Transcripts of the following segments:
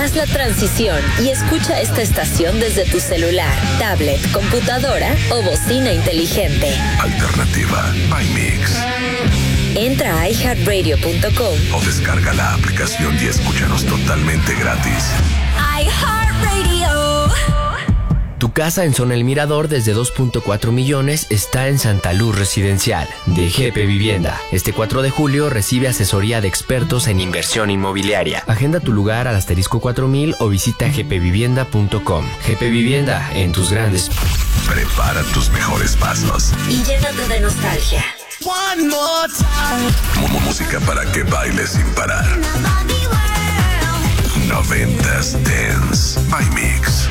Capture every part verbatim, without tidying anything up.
Haz la transición y escucha esta estación desde tu celular, tablet, computadora o bocina inteligente. Alternativa by Mix. Entra a i heart radio punto com o descarga la aplicación y escúchanos totalmente gratis. iHeartRadio. Tu casa en Zona El Mirador desde dos punto cuatro millones está en Santa Luz Residencial de G P Vivienda. Este cuatro de julio recibe asesoría de expertos en inversión inmobiliaria. Agenda tu lugar al asterisco cuatro mil o visita g p vivienda punto com. G P Vivienda, en tus grandes. Prepara tus mejores pasos y llénate de nostalgia. One more time. Música para que bailes sin parar. Noventas Dance by Mix.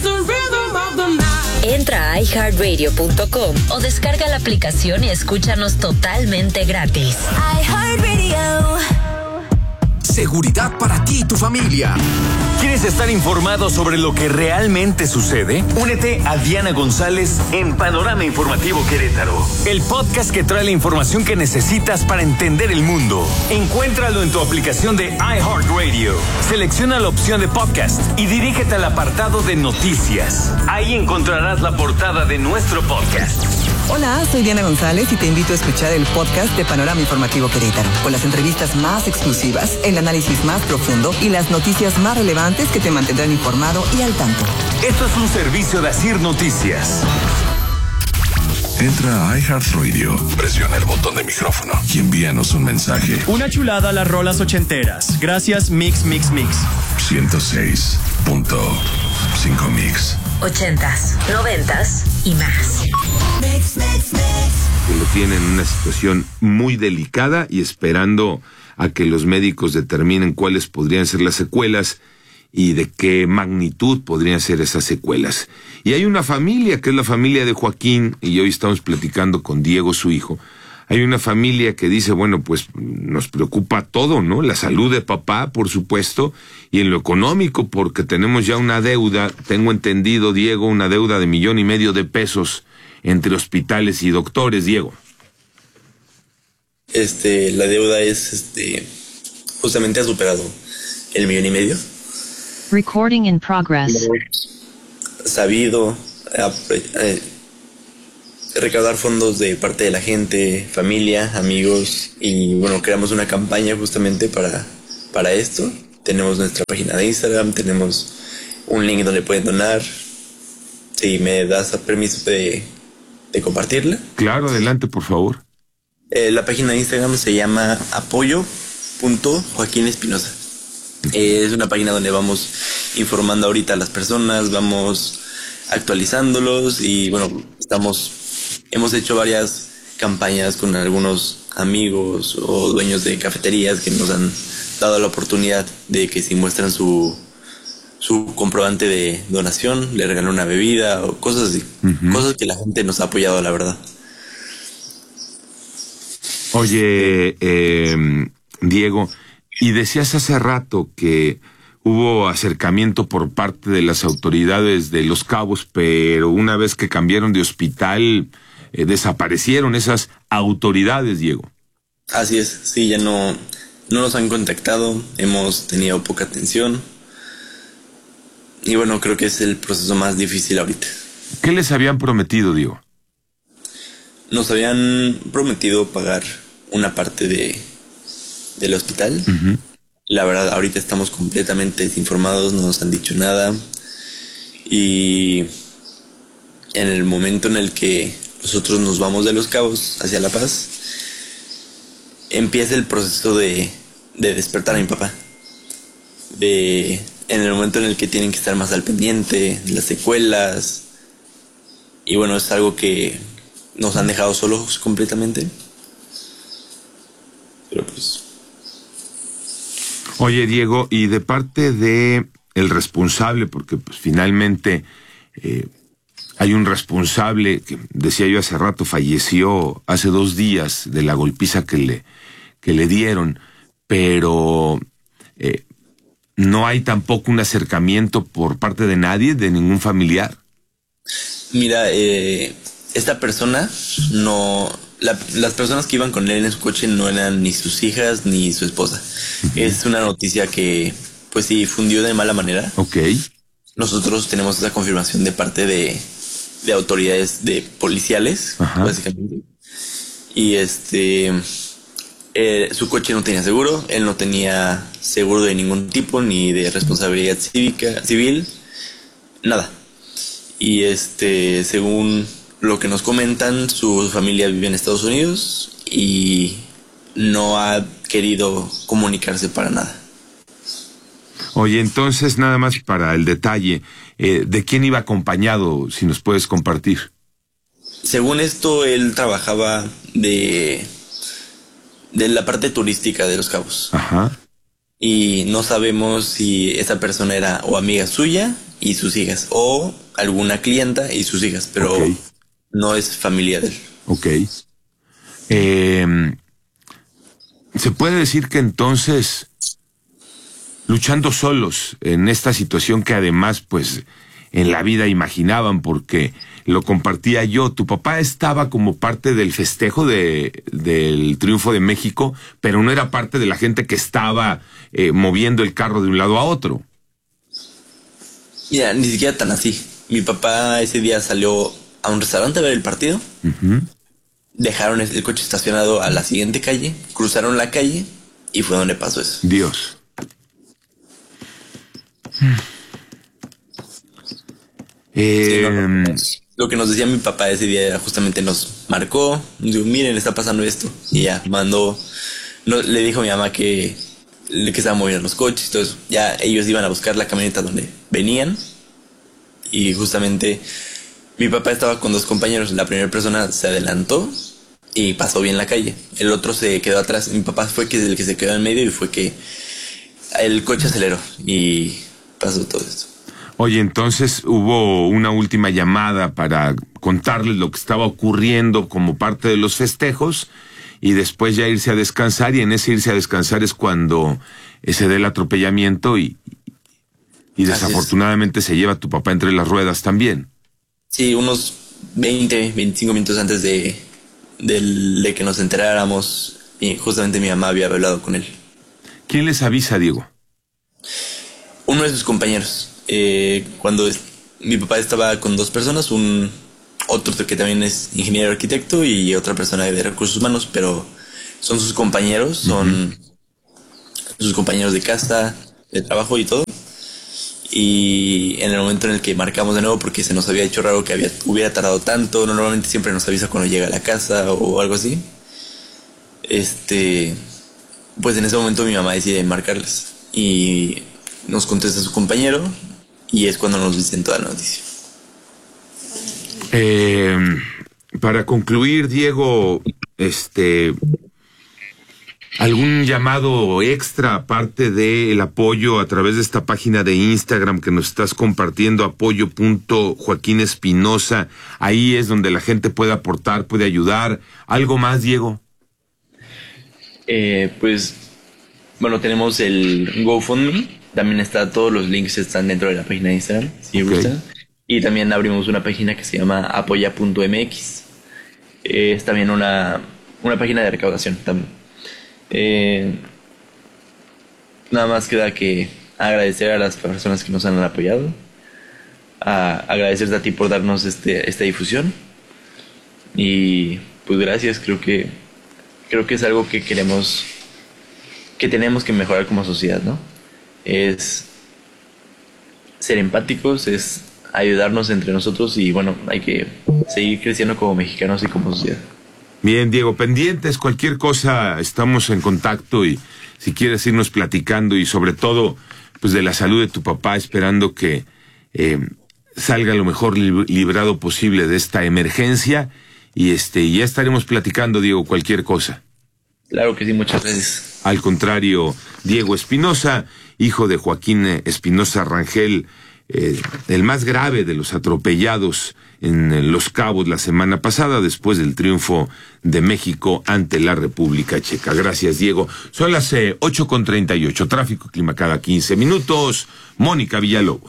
Entra a i heart radio punto com o descarga la aplicación y escúchanos totalmente gratis. iHeartRadio. Seguridad para ti y tu familia. ¿Quieres estar informado sobre lo que realmente sucede? Únete a Diana González en Panorama Informativo Querétaro, el podcast que trae la información que necesitas para entender el mundo. Encuéntralo en tu aplicación de iHeartRadio. Selecciona la opción de podcast y dirígete al apartado de noticias. Ahí encontrarás la portada de nuestro podcast. Hola, soy Diana González y te invito a escuchar el podcast de Panorama Informativo Querétaro, con las entrevistas más exclusivas, el análisis más profundo y las noticias más relevantes que te mantendrán informado y al tanto. Esto es un servicio de Asir Noticias. Entra a iHeartRadio, presiona el botón de micrófono y envíanos un mensaje. Una chulada a las rolas ochenteras. Gracias, Mix, Mix, Mix. ciento seis punto cinco Mix. Ochentas, noventas y más. Mix, mix, mix. Que lo tienen en una situación muy delicada y esperando a que los médicos determinen cuáles podrían ser las secuelas y de qué magnitud podrían ser esas secuelas. Y hay una familia, que es la familia de Joaquín, y hoy estamos platicando con Diego, su hijo. Hay una familia que dice, bueno, pues nos preocupa todo, ¿no? La salud de papá, por supuesto, y en lo económico, porque tenemos ya una deuda, tengo entendido, Diego, una deuda de millón y medio de pesos entre hospitales y doctores, Diego. Este, la deuda es, este, justamente ha superado el millón y medio. Recording in progress. Sabido eh, eh, recaudar fondos de parte de la gente, familia, amigos, y bueno, creamos una campaña justamente para, para esto. Tenemos nuestra página de Instagram, tenemos un link donde pueden donar. Si me das permiso de, de compartirla. Claro, adelante, por favor. Eh, la página de Instagram se llama apoyo punto joaquín espinosa. Eh, es una página donde vamos informando ahorita a las personas, vamos actualizándolos y bueno, estamos, hemos hecho varias campañas con algunos amigos o dueños de cafeterías que nos han dado la oportunidad de que si muestran su, su comprobante de donación, le regalan una bebida o cosas así. Uh-huh. Cosas que la gente nos ha apoyado, la verdad. Oye, eh, Diego, y decías hace rato que hubo acercamiento por parte de las autoridades de Los Cabos, pero una vez que cambiaron de hospital, eh, desaparecieron esas autoridades, Diego. Así es, sí, ya no, no nos han contactado, hemos tenido poca atención y bueno, creo que es el proceso más difícil ahorita. ¿Qué les habían prometido, Diego? Nos habían prometido pagar una parte de del hospital. Uh-huh. La verdad, ahorita estamos completamente desinformados, no nos han dicho nada. Y en el momento en el que nosotros nos vamos de Los Cabos hacia La Paz, empieza el proceso de, de despertar a mi papá. De, en el momento en el que tienen que estar más al pendiente, las secuelas. Y bueno, es algo que nos han dejado solos completamente. Pero pues... Oye, Diego, y de parte de el responsable, porque pues finalmente eh, hay un responsable que, decía yo hace rato, falleció hace dos días de la golpiza que le, que le dieron, pero eh, no hay tampoco un acercamiento por parte de nadie, de ningún familiar. Mira, eh, esta persona no... La, las personas que iban con él en su coche no eran ni sus hijas ni su esposa. Uh-huh. Es una noticia que pues sí, fundió de mala manera. Ok. Nosotros tenemos esa confirmación de parte de, de autoridades de policiales, Ajá. básicamente. Y este, eh, su coche no tenía seguro, él no tenía seguro de ningún tipo, ni de responsabilidad cívica, civil, nada. Y este, según lo que nos comentan, su familia vive en Estados Unidos y no ha querido comunicarse para nada. Oye, entonces nada más para el detalle, eh, ¿de quién iba acompañado, si nos puedes compartir? Según esto, él trabajaba de, de la parte turística de Los Cabos. Ajá. Y no sabemos si esa persona era o amiga suya y sus hijas, o alguna clienta y sus hijas, pero okay. no es familia de él. Ok. Eh, ¿Se puede decir que entonces, luchando solos en esta situación que además, pues, en la vida imaginaban, porque lo compartía yo, tu papá estaba como parte del festejo de, del triunfo de México, pero no era parte de la gente que estaba eh, moviendo el carro de un lado a otro? Mira, ni siquiera tan así. Mi papá ese día salió a un restaurante a ver el partido. Uh-huh. Dejaron el coche estacionado a la siguiente calle, cruzaron la calle y fue donde pasó eso. Dios. Eh, sí, no, lo que nos decía mi papá ese día era justamente nos marcó, nos dijo, miren, está pasando esto. Y ya, mandó, no, le dijo a mi mamá que, que estaban moviendo los coches y todo eso. Ya ellos iban a buscar la camioneta donde venían. Y justamente mi papá estaba con dos compañeros. La primera persona se adelantó y pasó bien la calle. El otro se quedó atrás. Mi papá fue que el que se quedó en medio y fue que el coche aceleró y pasó todo esto. Oye, entonces hubo una última llamada para contarles lo que estaba ocurriendo como parte de los festejos y después ya irse a descansar, y en ese irse a descansar es cuando se da el atropellamiento y, y desafortunadamente se lleva a tu papá entre las ruedas también. Sí, unos veinte, veinticinco minutos antes de, de, de que nos enteráramos, y justamente mi mamá había hablado con él. ¿Quién les avisa, Diego? Uno de sus compañeros. Eh, cuando es, mi papá estaba con dos personas, un otro que también es ingeniero arquitecto y otra persona de recursos humanos, pero son sus compañeros, son uh-huh. sus compañeros de casa, de trabajo y todo. Y en el momento en el que marcamos de nuevo, porque se nos había hecho raro que había, hubiera tardado tanto, normalmente siempre nos avisa cuando llega a la casa o algo así, este, pues en ese momento mi mamá decide marcarles y nos contesta su compañero. Y es cuando nos dicen toda la noticia. Eh, para concluir, Diego, este, ¿algún llamado extra aparte del apoyo a través de esta página de Instagram que nos estás compartiendo, apoyo punto joaquín espinosa? Ahí es donde la gente puede aportar, puede ayudar. ¿Algo más, Diego? Eh, pues, bueno, tenemos el GoFundMe. También está, todos los links están dentro de la página de Instagram, si okay. gustan. Y también abrimos una página que se llama apoya punto m x. Eh, es también una, una página de recaudación también. Eh, nada más queda que agradecer a las personas que nos han apoyado. A agradecerte a ti por darnos este, esta difusión. Y pues gracias, creo que creo que es algo que queremos, que tenemos que mejorar como sociedad, ¿no? Es ser empáticos, es ayudarnos entre nosotros y bueno, hay que seguir creciendo como mexicanos y como sociedad. Bien, Diego, pendientes, cualquier cosa, estamos en contacto y si quieres irnos platicando y sobre todo pues de la salud de tu papá, esperando que eh, salga lo mejor librado posible de esta emergencia y este ya estaremos platicando, Diego, cualquier cosa. Claro que sí, muchas gracias. Al contrario, Diego Espinosa, hijo de Joaquín Espinosa Rangel, eh, el más grave de los atropellados en Los Cabos la semana pasada, después del triunfo de México ante la República Checa. Gracias, Diego. Son las eh, ocho con treinta y ocho, tráfico, clima cada quince minutos. Mónica Villalobos.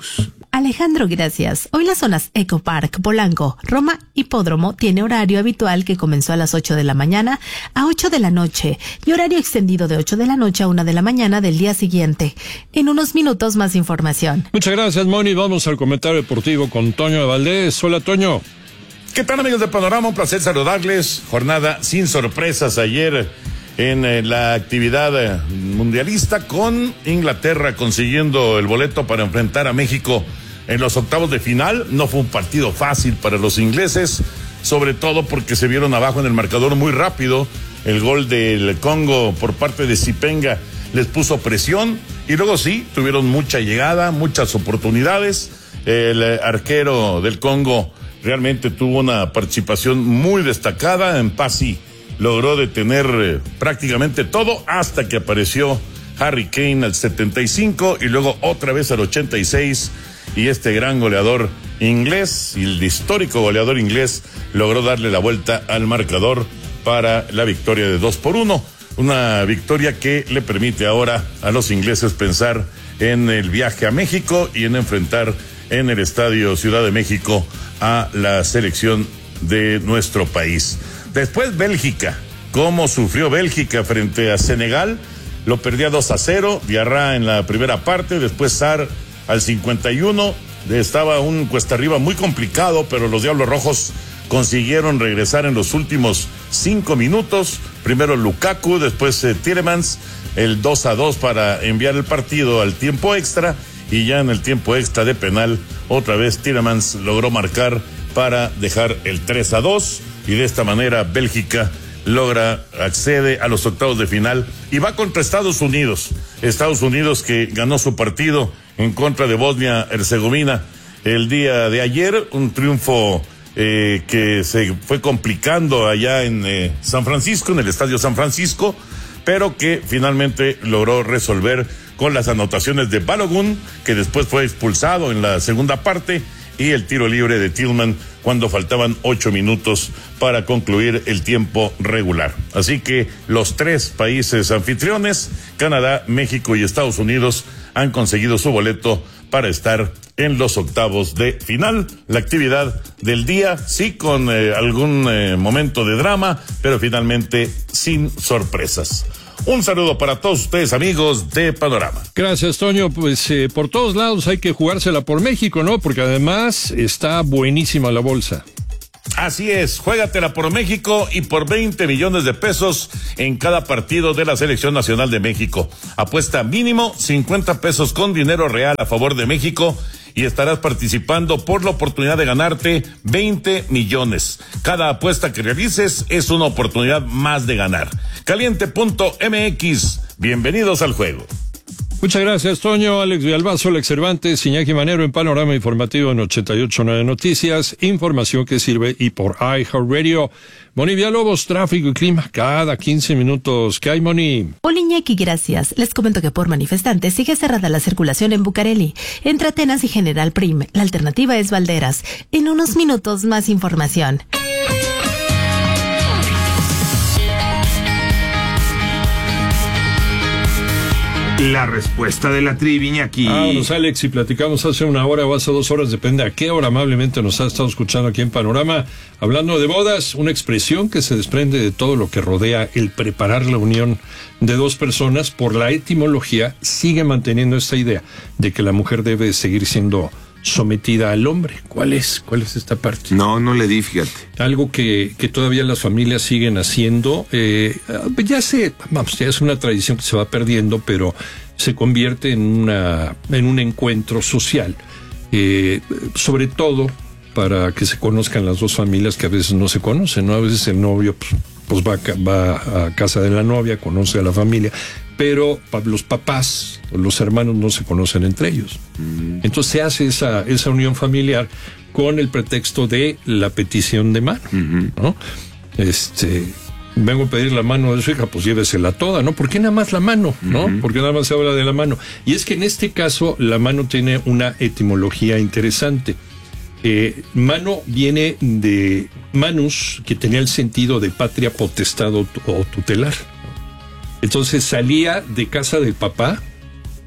Alejandro, gracias. Hoy las zonas Eco Park, Polanco, Roma, Hipódromo tiene horario habitual que comenzó a las ocho de la mañana a ocho de la noche y horario extendido de ocho de la noche a una de la mañana del día siguiente. En unos minutos más información. Muchas gracias, Moni. Vamos al comentario deportivo con Toño de Valdés. Hola, Toño. ¿Qué tal, amigos de Panorama? Un placer saludarles. Jornada sin sorpresas ayer en eh, la actividad eh, mundialista, con Inglaterra consiguiendo el boleto para enfrentar a México en los octavos de final. No fue un partido fácil para los ingleses, sobre todo porque se vieron abajo en el marcador muy rápido. El gol del Congo por parte de Zipenga les puso presión y luego sí, tuvieron mucha llegada, muchas oportunidades. El arquero del Congo realmente tuvo una participación muy destacada. En Pasi logró detener eh, prácticamente todo hasta que apareció Harry Kane al setenta y cinco y luego otra vez al ochenta y seis, y este gran goleador inglés, y el histórico goleador inglés, logró darle la vuelta al marcador para la victoria de dos por uno. Una victoria que le permite ahora a los ingleses pensar en el viaje a México y en enfrentar en el Estadio Ciudad de México a la selección de nuestro país. Después Bélgica, cómo sufrió Bélgica frente a Senegal, lo perdía dos a cero, Diarra en la primera parte, después Sarr al cincuenta y uno, estaba un cuesta arriba muy complicado, pero los Diablos Rojos consiguieron regresar en los últimos cinco minutos, primero Lukaku, después eh, Tielemans, el dos a dos para enviar el partido al tiempo extra, y ya en el tiempo extra de penal, otra vez Tielemans logró marcar para dejar el tres a dos, y de esta manera Bélgica logra, accede a los octavos de final y va contra Estados Unidos. Estados Unidos que ganó su partido en contra de Bosnia-Herzegovina el día de ayer, un triunfo eh, que se fue complicando allá en eh, San Francisco, en el Estadio San Francisco, pero que finalmente logró resolver con las anotaciones de Balogun, que después fue expulsado en la segunda parte, y el tiro libre de Tillman cuando faltaban ocho minutos para concluir el tiempo regular. Así que los tres países anfitriones, Canadá, México y Estados Unidos, han conseguido su boleto para estar en los octavos de final. La actividad del día, sí, con eh, algún eh, momento de drama, pero finalmente sin sorpresas. Un saludo para todos ustedes, amigos de Panorama. Gracias, Toño. Pues eh, por todos lados hay que jugársela por México, ¿no? Porque además está buenísima la bolsa. Así es, juégatela por México y por veinte millones de pesos en cada partido de la Selección Nacional de México. Apuesta mínimo cincuenta pesos con dinero real a favor de México y estarás participando por la oportunidad de ganarte veinte millones. Cada apuesta que realices es una oportunidad más de ganar. Caliente punto M X, bienvenidos al juego. Muchas gracias, Toño. Alex Villalbazo, Alex Cervantes, Iñaki Manero en Panorama Informativo en ochenta y ocho punto nueve Noticias, información que sirve y por iHeartRadio. Moni Villalobos, tráfico y clima cada quince minutos. ¿Qué hay, Moni? Hola, Iñaki, gracias. Les comento que por manifestantes sigue cerrada la circulación en Bucareli, entre Atenas y General Prim. La alternativa es Valderas. En unos minutos más información. La respuesta de la triviña aquí. Vámonos, Alex, si platicamos hace una hora o hace dos horas, depende a qué hora amablemente nos ha estado escuchando aquí en Panorama. Hablando de bodas, una expresión que se desprende de todo lo que rodea el preparar la unión de dos personas. Por la etimología, sigue manteniendo esta idea de que la mujer debe seguir siendo sometida al hombre. ¿Cuál es? ¿Cuál es esta parte? No, no le di, fíjate. Algo que, que todavía las familias siguen haciendo. Eh, ya se, vamos, ya es una tradición que se va perdiendo, pero se convierte en una, en un encuentro social. Eh, sobre todo para que se conozcan las dos familias que a veces no se conocen, ¿no? A veces el novio pues, pues va, a, va a casa de la novia, conoce a la familia, pero los papás o los hermanos no se conocen entre ellos. Mm. Entonces se hace esa, esa unión familiar con el pretexto de la petición de mano, mm-hmm. ¿no? Este, vengo a pedir la mano de su hija, pues llévesela toda, ¿no? ¿Por qué nada más la mano, no? Mm-hmm. Porque nada más se habla de la mano. Y es que en este caso la mano tiene una etimología interesante. Eh, mano viene de manus, que tenía el sentido de patria, potestad o tutelar. Entonces salía de casa del papá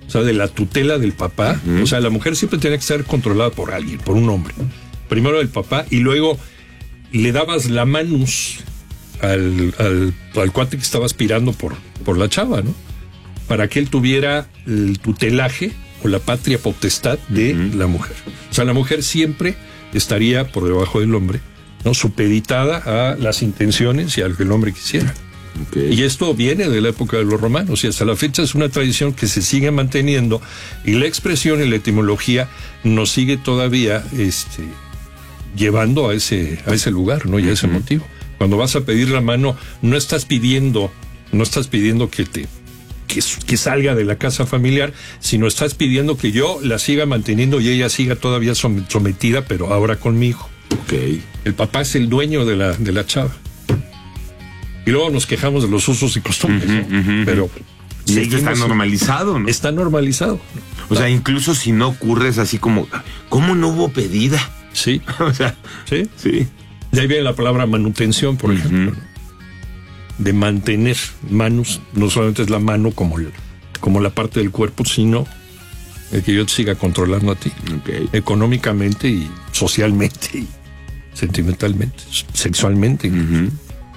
o sea, de la tutela del papá. Uh-huh. O sea, la mujer siempre tenía que ser controlada por alguien, por un hombre. Primero el papá y luego le dabas la manus al, al, al cuate que estaba aspirando por, por la chava, ¿no? Para que él tuviera el tutelaje o la patria potestad de uh-huh. la mujer. O sea, la mujer siempre estaría por debajo del hombre, ¿no? Supeditada a las intenciones y a lo que el hombre quisiera. Okay. Y esto viene de la época de los romanos y hasta la fecha es una tradición que se sigue manteniendo y la expresión y la etimología nos sigue todavía este, llevando a ese, a ese lugar, ¿no? Y a ese uh-huh. motivo. Cuando vas a pedir la mano, no estás pidiendo, no estás pidiendo que te que, que salga de la casa familiar, sino estás pidiendo que yo la siga manteniendo y ella siga todavía sometida, pero ahora conmigo. Okay. El papá es el dueño de la, de la chava. Y luego nos quejamos de los usos y costumbres, uh-huh, ¿no? uh-huh. Pero y esto está normalizado, ¿no? Está normalizado. O sea, incluso si no ocurre es así como, ¿cómo no hubo pedida? Sí. O sea, sí. Sí. De ahí viene la palabra manutención, por uh-huh. ejemplo. De mantener. Manus no solamente es la mano como, el, como la parte del cuerpo, sino el que yo te siga controlando a ti. Okay. Económicamente y socialmente y sentimentalmente, sexualmente. Uh-huh.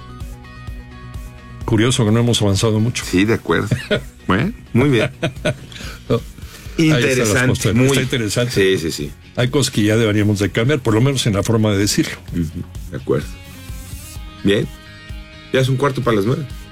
Curioso que no hemos avanzado mucho. Sí, de acuerdo. Bueno, muy bien. No. Interesante. Muy está interesante. Sí, sí, sí. Hay cosas que ya deberíamos de cambiar, por lo menos en la forma de decirlo. Uh-huh. De acuerdo. Bien. Ya es un cuarto para las nueve.